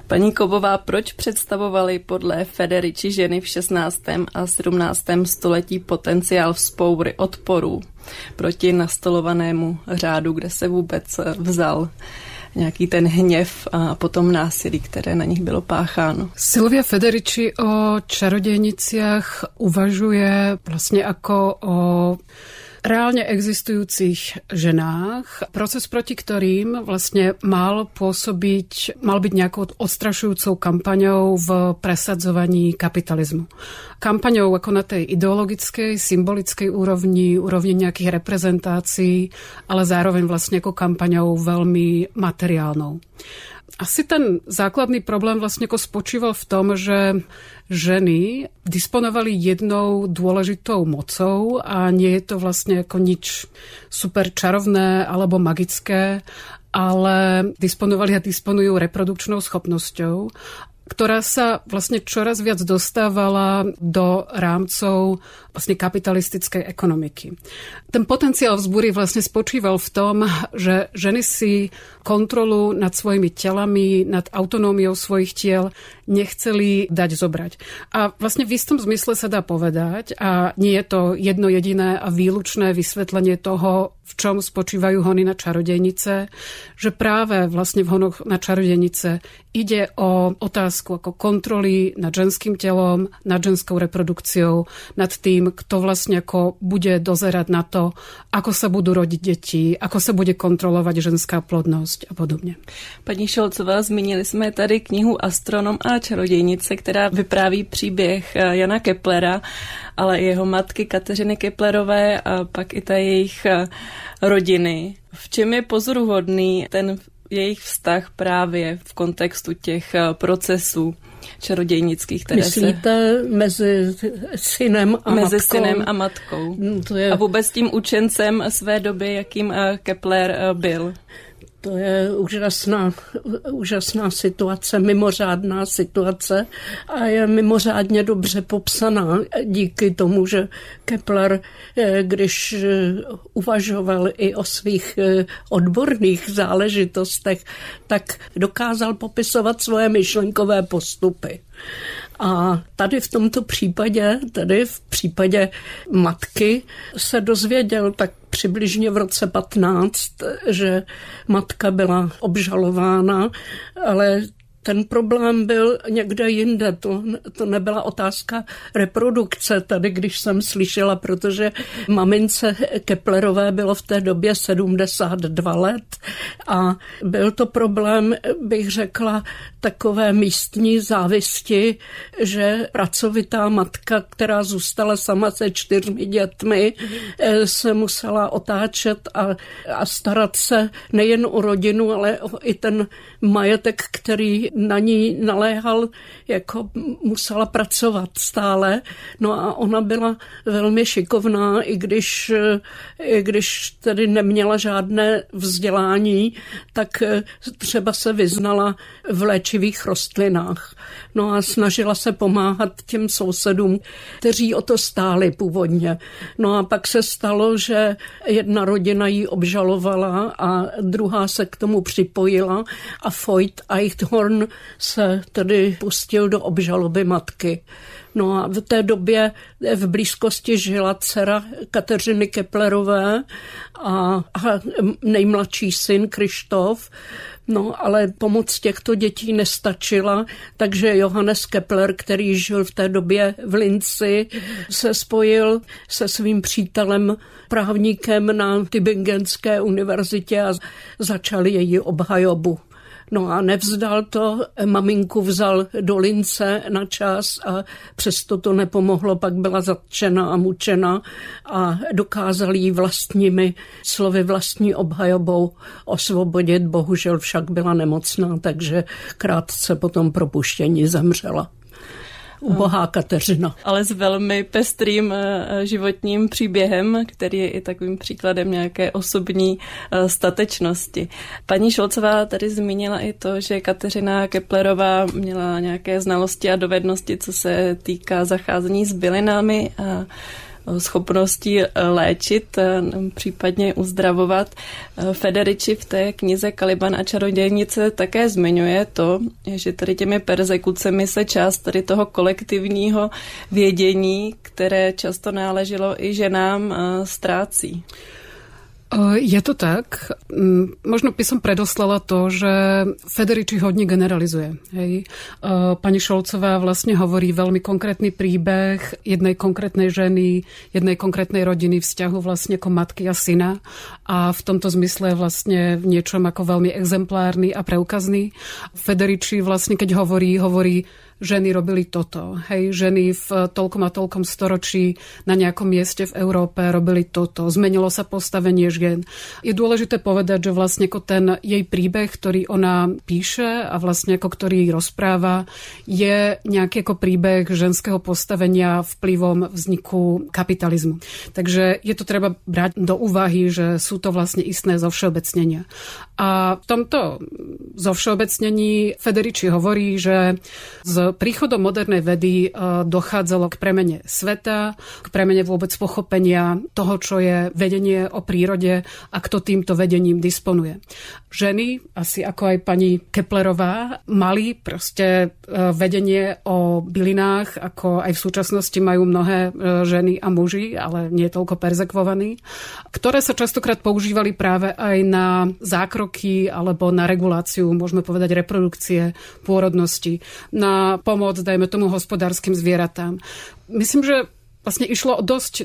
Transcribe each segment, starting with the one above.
Paní Kobová, proč představovali podle Federici ženy v 16. a 17. století potenciál vzpoury odporu proti nastolovanému řádu, kde se vůbec vzal nějaký ten hněv a potom násilí, které na nich bylo pácháno? Silvia Federici o čarodejniciach uvažuje vlastně jako o reálne existujúcich ženách, proces proti ktorým vlastne mal byť nejakou odstrašujúcou kampaňou v presadzovaní kapitalizmu. Kampaňou ako na tej ideologickej, symbolickej úrovni nejakých reprezentácií, ale zároveň vlastne ako kampaňou veľmi materiálnou. Asi ten základný problém vlastne ako spočíval v tom, že ženy disponovali jednou dôležitou mocou a nie je to vlastne ako nič super čarovné alebo magické, ale disponovali a disponujú reprodukčnou schopnosťou, ktorá sa vlastne čoraz viac dostávala do rámcov vlastne kapitalistickej ekonomiky. Ten potenciál vzbúry vlastne spočíval v tom, že ženy si kontrolu nad svojimi telami, nad autonómiou svojich tiel nechceli dať zobrať. A vlastne v istom zmysle sa dá povedať, a nie je to jedno jediné a výlučné vysvetlenie toho, v čom spočívajú hony na čarodejnice, že práve vlastne v honoch na čarodejnice ide o otázku ako kontroly nad ženským telom, nad ženskou reprodukciou, nad tým, kto vlastne ako bude dozerať na to, ako sa budú rodiť deti, ako sa bude kontrolovať ženská plodnosť a podobně. Paní Šolcová, zmínili jsme tady knihu Astronom a čarodějnice, která vypráví příběh Jana Keplera, ale i jeho matky Kateřiny Keplerové a pak i ta jejich rodiny. V čem je pozoruhodný ten jejich vztah právě v kontextu těch procesů čarodějnických, které myslíte mezi synem a matkou? Mezi synem a matkou. To je... A vůbec tím učencem své doby, jakým Kepler byl. To je úžasná situace, mimořádná situace a je mimořádně dobře popsaná díky tomu, že Kepler, když uvažoval i o svých odborných záležitostech, tak dokázal popisovat svoje myšlenkové postupy. A tady v tomto případě, tady v případě matky, se dozvěděl tak přibližně v roce 15, že matka byla obžalována, ale ten problém byl někde jinde. To nebyla otázka reprodukce tady, když jsem slyšela, protože mamince Keplerové bylo v té době 72 let a byl to problém, bych řekla, takové místní závisti, že pracovitá matka, která zůstala sama se 4 dětmi, se musela otáčet a starat se nejen o rodinu, ale i ten majetek, který na ní naléhal, jako musela pracovat stále. No a ona byla velmi šikovná, i když tedy neměla žádné vzdělání, tak třeba se vyznala v léčivých rostlinách. No a snažila se pomáhat těm sousedům, kteří o to stáli původně. No a pak se stalo, že jedna rodina ji obžalovala a druhá se k tomu připojila a Voigt Eichhorn se tedy pustil do obžaloby matky. No a v té době v blízkosti žila dcera Kateřiny Keplerové a nejmladší syn Krištof. No, ale pomoc těchto dětí nestačila, takže Johannes Kepler, který žil v té době v Linci, se spojil se svým přítelem, právníkem na Tübingenské univerzitě a začal její obhajobu. No a nevzdal to, maminku vzal do Lince na čas a přesto to nepomohlo, pak byla zatčena a mučena a dokázal jí vlastními slovy, vlastní obhajobou osvobodit, bohužel však byla nemocná, takže krátce po tom propuštění zemřela. Ubohá Kateřina. Ale s velmi pestrým životním příběhem, který je i takovým příkladem nějaké osobní statečnosti. Paní Šolcová tady zmínila i to, že Kateřina Keplerová měla nějaké znalosti a dovednosti, co se týká zacházení s bylinami a schopností léčit, případně uzdravovat. Federici v té knize Kaliban a čarodějnice také zmiňuje to, že tady těmi perzekucemi se část tady toho kolektivního vědění, které často náleželo i ženám, ztrácí. Je to tak. Možno by som predoslala to, že Federici hodne generalizuje. Hej. Pani Šolcová vlastne hovorí veľmi konkrétny príbeh jednej konkrétnej ženy, jednej konkrétnej rodiny, vzťahu vlastne ako matky a syna. A v tomto zmysle je vlastne v niečom ako veľmi exemplárny a preukazný. Federici vlastne, keď hovorí, ženy robili toto. Hej, ženy v toľkom a toľkom storočí na nejakom mieste v Európe robili toto. Zmenilo sa postavenie žien. Je dôležité povedať, že vlastne ako ten jej príbeh, ktorý ona píše a vlastne ako ktorý rozpráva, je nejaký ako príbeh ženského postavenia vplyvom vzniku kapitalizmu. Takže je to treba brať do úvahy, že sú to vlastne istné zovšeobecnenia. A v tomto zovšeobecnení Federici hovorí, že z príchodom modernej vedy dochádzalo k premene sveta, k premene vôbec pochopenia toho, čo je vedenie o prírode a kto týmto vedením disponuje. Ženy, asi ako aj pani Keplerová, mali proste vedenie o bylinách, ako aj v súčasnosti majú mnohé ženy a muži, ale nie toľko perzekvovaní, ktoré sa častokrát používali práve aj na zákroky alebo na reguláciu, môžeme povedať, reprodukcie, pôrodnosti, na pomoc, dajme tomu, hospodárskym zvieratám. Myslím, že vlastne išlo o dosť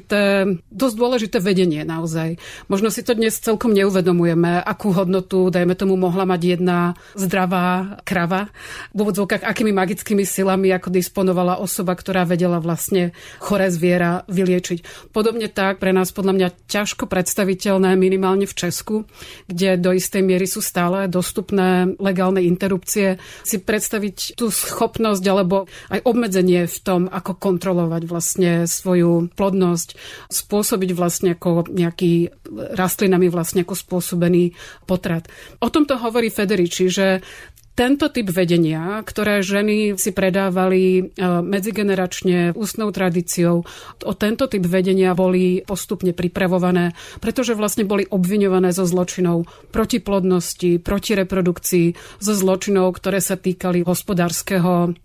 dôležité vedenie naozaj. Možno si to dnes celkom neuvedomujeme, akú hodnotu, dajme tomu, mohla mať jedna zdravá krava. V úvodzovkách, akými magickými silami, ako disponovala osoba, ktorá vedela vlastne choré zviera vyliečiť. Podobne tak pre nás podľa mňa ťažko predstaviteľné, minimálne v Česku, kde do istej miery sú stále dostupné legálne interrupcie, si predstaviť tú schopnosť alebo aj obmedzenie v tom, ako kontrolovať vlastne svoju plodnosť, spôsobiť vlastne ako nejaký rastlinami vlastne ako spôsobený potrat. O tomto hovorí Federici, že tento typ vedenia, ktoré ženy si predávali medzigeneračne ústnou tradíciou, o tento typ vedenia boli postupne pripravované, pretože vlastne boli obviňované zo zločinov proti plodnosti, proti reprodukcii, zo zločinov, ktoré sa týkali hospodárskeho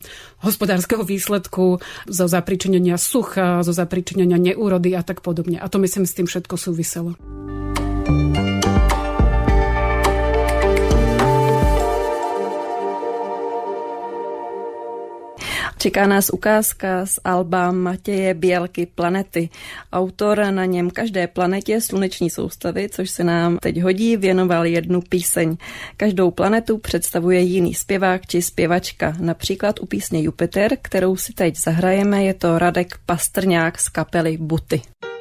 výsledku, zo zapríčinenia sucha, zo zapríčinenia neúrody a tak podobne. A to myslím s tým všetko súviselo. Čeká nás ukázka z alba Matěje Bělky Planety. Autor na něm každé planetě sluneční soustavy, což se nám teď hodí, věnoval jednu píseň. Každou planetu představuje jiný zpěvák či zpěvačka. Například u písně Jupiter, kterou si teď zahrajeme, je to Radek Pastrňák z kapely Buty.